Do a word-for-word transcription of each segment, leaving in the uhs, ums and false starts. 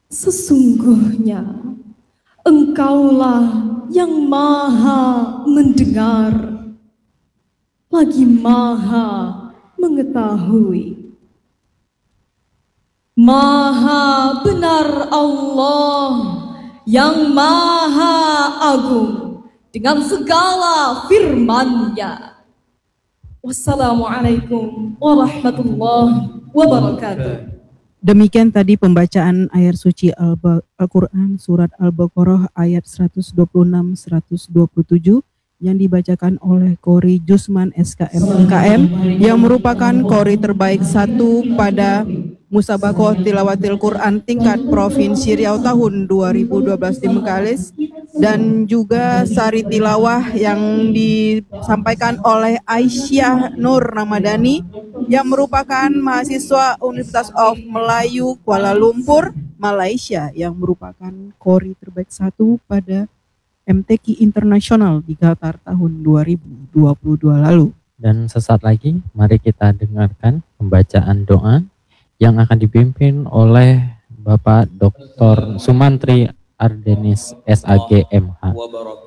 Sesungguhnya Engkaulah yang maha mendengar, lagi maha mengetahui. Maha benar Allah yang maha agung dengan segala firman-Nya. Wassalamualaikum warahmatullahi wabarakatuh. Demikian tadi pembacaan ayat suci Al-Quran Surat Al-Baqarah ayat seratus dua puluh enam sampai seratus dua puluh tujuh yang dibacakan oleh Qori Jusman S K M K M yang merupakan Qori terbaik satu pada Musabaqah Tilawatil Quran tingkat Provinsi Riau tahun dua ribu dua belas di Mekalis, dan juga sari tilawah yang disampaikan oleh Aisyah Nur Ramadhani yang merupakan mahasiswa Universitas of Melayu Kuala Lumpur, Malaysia, yang merupakan Qori terbaik satu pada M T Q Internasional di Qatar tahun dua ribu dua puluh dua lalu. Dan sesaat lagi mari kita dengarkan pembacaan doa yang akan dipimpin oleh Bapak Doktor Sumantri Ardenis S A G M H.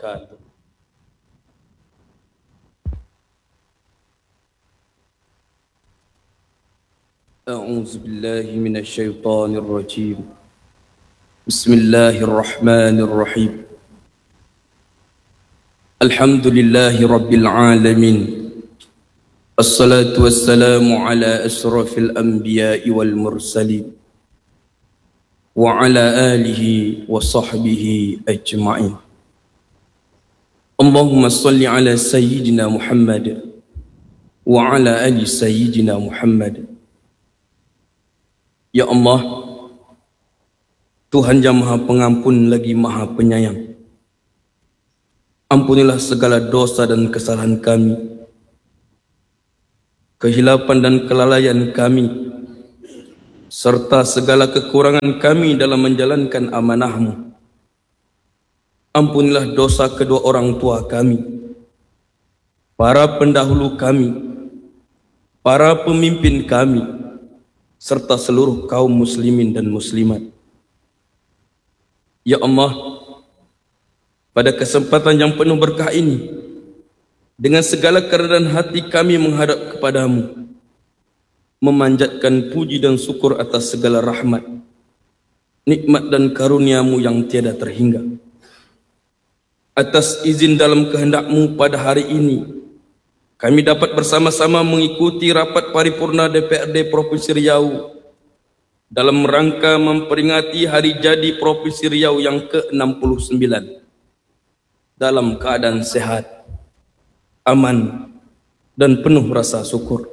A'udzu billahi minasy syaithanir rajim. Bismillahirrahmanirrahim. Alhamdulillahi rabbil alamin. Assalatu wassalamu ala asrafil anbiya'i wal mursalin wa ala alihi wa sahbihi ajma'in. Allahumma salli ala sayyidina Muhammad wa ala ali sayyidina Muhammad. Ya Allah, Tuhan yang Maha Pengampun lagi Maha Penyayang, ampunilah segala dosa dan kesalahan kami, kehilapan dan kelalaian kami, serta segala kekurangan kami dalam menjalankan amanah-Mu. Ampunilah dosa kedua orang tua kami, para pendahulu kami, para pemimpin kami, serta seluruh kaum muslimin dan muslimat. Ya Allah, pada kesempatan yang penuh berkah ini, dengan segala kerendahan hati kami menghadap kepadamu, memanjatkan puji dan syukur atas segala rahmat, nikmat dan karuniamu yang tiada terhingga. Atas izin dalam kehendak-Mu pada hari ini, kami dapat bersama-sama mengikuti rapat paripurna D P R D Provinsi Riau dalam rangka memperingati hari jadi Provinsi Riau yang ke enam puluh sembilan dalam keadaan sehat, aman, dan penuh rasa syukur.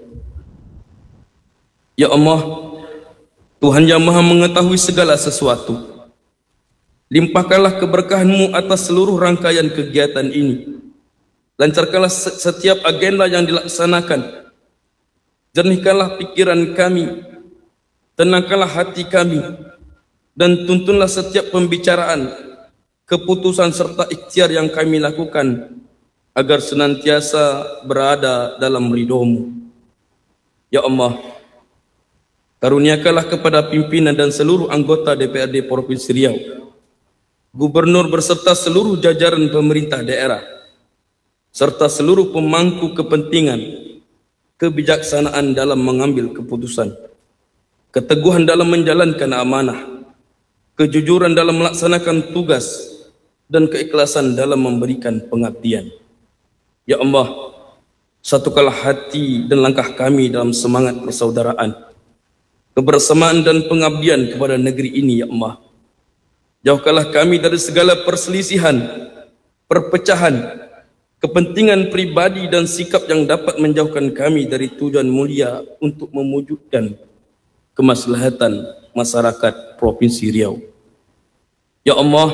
Ya Allah, Tuhan yang Maha mengetahui segala sesuatu, limpahkanlah keberkahan-Mu atas seluruh rangkaian kegiatan ini. Lancarkanlah setiap agenda yang dilaksanakan. Jernihkanlah pikiran kami, tenangkanlah hati kami, dan tuntunlah setiap pembicaraan, keputusan serta ikhtiar yang kami lakukan agar senantiasa berada dalam ridho-Mu. Ya Allah, karuniakanlah kepada pimpinan dan seluruh anggota D P R D Provinsi Riau, Gubernur beserta seluruh jajaran pemerintah daerah, serta seluruh pemangku kepentingan, kebijaksanaan dalam mengambil keputusan, keteguhan dalam menjalankan amanah, kejujuran dalam melaksanakan tugas, dan keikhlasan dalam memberikan pengabdian. Ya Allah, satukanlah hati dan langkah kami dalam semangat persaudaraan, kebersamaan dan pengabdian kepada negeri ini. Ya Allah, jauhkanlah kami dari segala perselisihan, perpecahan, kepentingan pribadi dan sikap yang dapat menjauhkan kami dari tujuan mulia untuk mewujudkan kemaslahatan masyarakat Provinsi Riau. Ya Allah,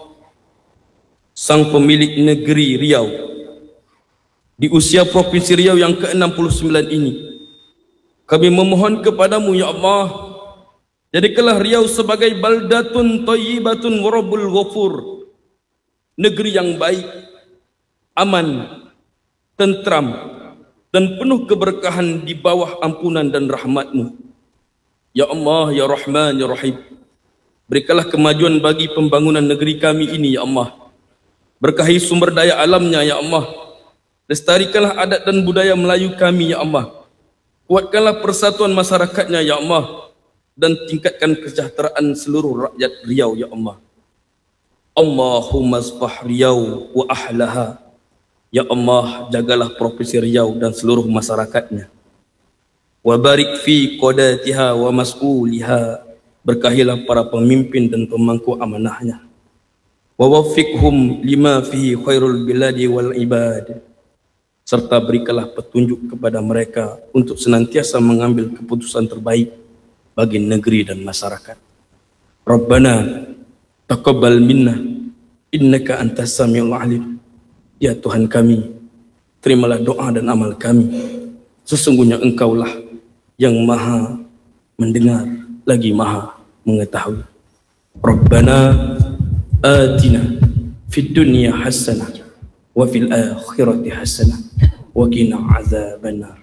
Sang Pemilik Negeri Riau, di usia Provinsi Riau yang ke enam puluh sembilan ini, kami memohon kepadamu, Ya Allah, jadikanlah Riau sebagai baldatun thayyibatun wa rabbul ghafur, negeri yang baik, aman, tentram, dan penuh keberkahan di bawah ampunan dan rahmat-Mu. Ya Allah, Ya Rahman, Ya Rahim, Berikanlah kemajuan bagi pembangunan negeri kami ini, ya Allah. Berkahi sumber daya alamnya, ya Allah. Lestarikanlah adat dan budaya Melayu kami, ya Allah. Kuatkanlah persatuan masyarakatnya, ya Allah. Dan tingkatkan kesejahteraan seluruh rakyat Riau, ya Allah. Allahumma asbah Riau wa ahlaha. Ya Allah, jagalah Provinsi Riau dan seluruh masyarakatnya. Wa barik fi qadatiha wa mas'uliha. Berkahilah para pemimpin dan pemangku amanahnya. Wa waffiqhum lima fihi khairul biladi wal ibad. Serta berikanlah petunjuk kepada mereka untuk senantiasa mengambil keputusan terbaik bagi negeri dan masyarakat. Rabbana taqabbal minna innaka antas samiul alim. Ya Tuhan kami, terimalah doa dan amal kami. Sesungguhnya Engkaulah yang maha mendengar lagi maha mengetahui. Rabbana atina fid dunya hasanah wa fil akhirati hasanah wa qina azabannar.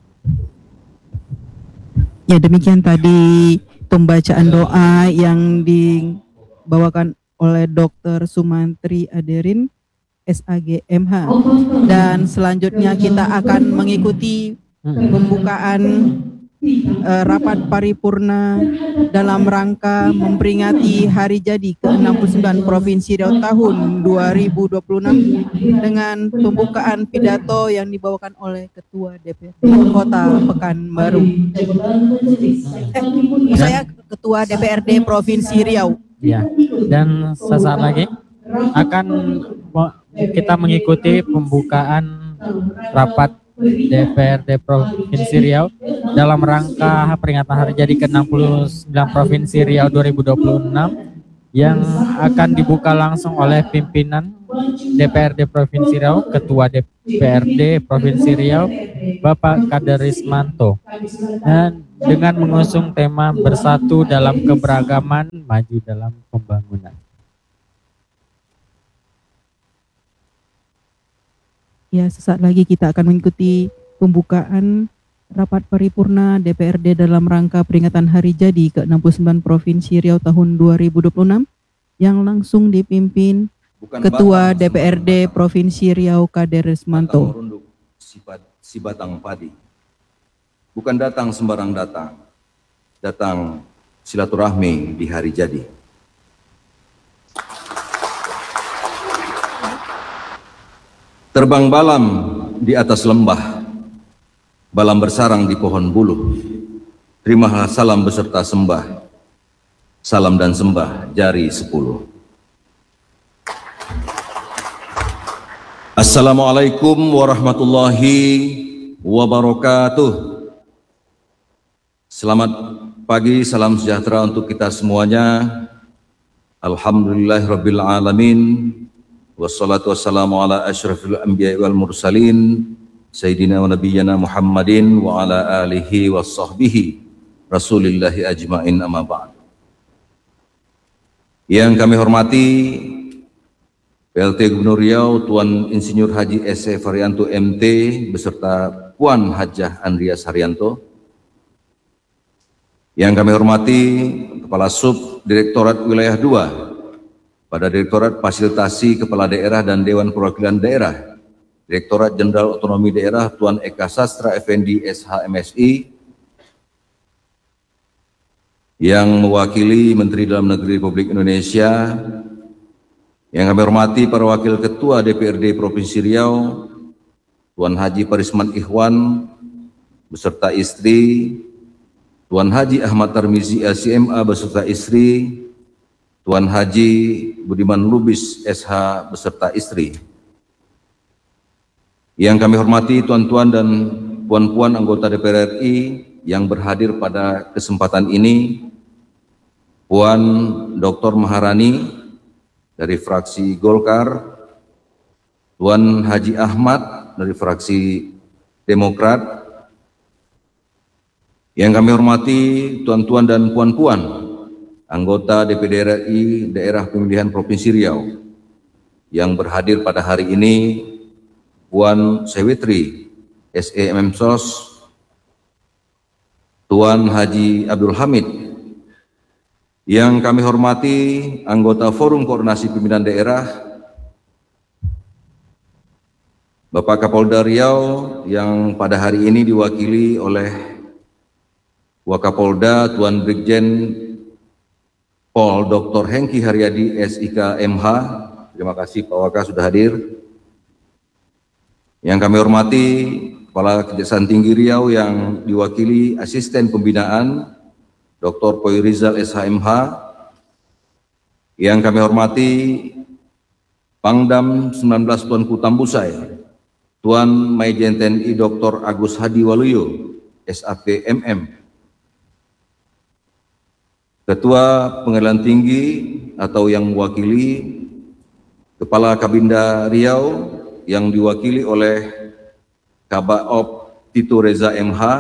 Ya, demikian tadi pembacaan doa yang dibawakan oleh Doktor Sumantri Aderin S A G M H, dan selanjutnya kita akan mengikuti pembukaan uh, rapat paripurna dalam rangka memperingati hari jadi ke enam puluh sembilan Provinsi Riau tahun dua ribu dua puluh enam dengan pembukaan pidato yang dibawakan oleh Ketua D P R D Kota Pekanbaru. Eh, saya Ketua D P R D Provinsi Riau. Ya, dan sesaat lagi akan kita mengikuti pembukaan rapat D P R D Provinsi Riau dalam rangka peringatan hari jadi ke enam puluh sembilan Provinsi Riau dua ribu dua puluh enam yang akan dibuka langsung oleh pimpinan D P R D Provinsi Riau, Ketua D P R D Provinsi Riau, Bapak Kaderismanto, dan dengan mengusung tema bersatu dalam keberagaman, maju dalam pembangunan. Ya, sesaat lagi kita akan mengikuti pembukaan rapat paripurna D P R D dalam rangka peringatan hari jadi ke enam puluh sembilan Provinsi Riau tahun dua ribu dua puluh enam yang langsung dipimpin Bukan Ketua D P R D Provinsi Riau Kaderismanto. Si batang padi. Bukan datang sembarang datang. Datang silaturahmi di hari jadi. Terbang balam di atas lembah, balam bersarang di pohon buluh. Terimalah salam beserta sembah, salam dan sembah jari sepuluh. Assalamualaikum warahmatullahi wabarakatuh. Selamat pagi, salam sejahtera untuk kita semuanya. Alhamdulillahirabbil alamin. Wassalatu wassalamu ala asyrafil anbiya wal mursalin Sayyidina wa nabiyyana Muhammadin wa ala alihi wa sahbihi Rasulillahi ajma'in, amma ba'd. Yang kami hormati P L T Gubernur Riau Tuan Insinyur Haji S E Faryanto M T beserta Puan Hajah Andrias Haryanto. Yang kami hormati Kepala Sub Direktorat Wilayah dua pada Direktorat Fasilitasi Kepala Daerah dan Dewan Perwakilan Daerah, Direktorat Jenderal Otonomi Daerah Tuan Eka Sastra Effendi S H M S I, yang mewakili Menteri Dalam Negeri Republik Indonesia, yang kami hormati para Wakil Ketua D P R D Provinsi Riau, Tuan Haji Parisman Ikhwan beserta istri, Tuan Haji Ahmad Tarmizi L C M A beserta istri, Tuan Haji Budiman Lubis S H beserta istri. Yang kami hormati tuan-tuan dan puan-puan anggota D P R R I yang berhadir pada kesempatan ini, Puan Doktor Maharani dari fraksi Golkar, Tuan Haji Ahmad dari fraksi Demokrat. Yang kami hormati tuan-tuan dan puan-puan anggota D P D R I Daerah Pemilihan Provinsi Riau yang berhadir pada hari ini, Puan Sewitri S E M M S O S, Tuan Haji Abdul Hamid Yang kami hormati anggota Forum Koordinasi Pimpinan Daerah, Bapak Kapolda Riau yang pada hari ini diwakili oleh Wakapolda Tuan Brigjen Pol Doktor Hengki Haryadi S I K M H. Terima kasih Pak Waka sudah hadir. Yang kami hormati Kepala Kejaksaan Tinggi Riau yang diwakili Asisten Pembinaan Doktor Poi Rizal S H M H. Yang kami hormati Pangdam sembilan belas Tuanku Tambusai Tuan Maijen T N I Doktor Agus Hadi Waluyo S A P M M. Ketua Pengadilan Tinggi atau yang mewakili Kepala Kabinda Riau yang diwakili oleh Kabaop Tito Reza M H.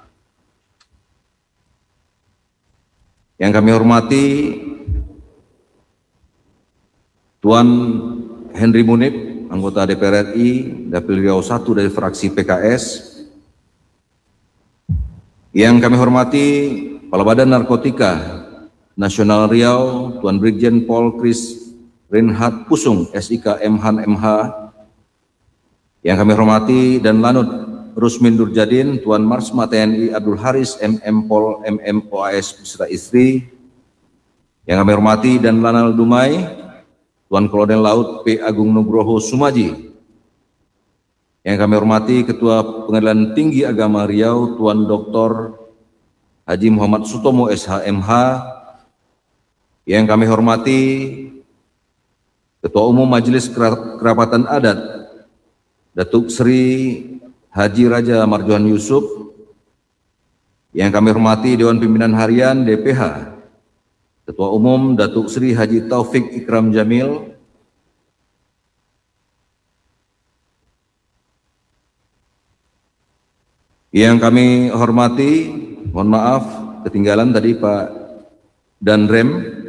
Yang kami hormati Tuan Henry Munib, anggota D P R R I, Dapil Riau satu dari fraksi P K S. Yang kami hormati Kepala Badan Narkotika Nasional Riau, Tuan Brigjen Pol Kris Reinhard Pusung, S I K M Han M H. Yang kami hormati dan Lanut Rusmin Durjadin, Tuan Marsma T N I Abdul Haris M M Pol M M O A S beserta istri. Yang kami hormati dan Lanal Dumai, Tuan Kolonel Laut P Agung Nugroho Sumaji. Yang kami hormati Ketua Pengadilan Tinggi Agama Riau, Tuan Doktor Haji Muhammad Sutomo S H M H. Yang kami hormati Ketua Umum Majelis Kerapatan Adat Datuk Sri Haji Raja Marjohan Yusuf. Yang kami hormati Dewan Pimpinan Harian D P H Ketua Umum Datuk Sri Haji Taufik Ikram Jamil. Yang kami hormati, mohon maaf ketinggalan tadi Pak Danrem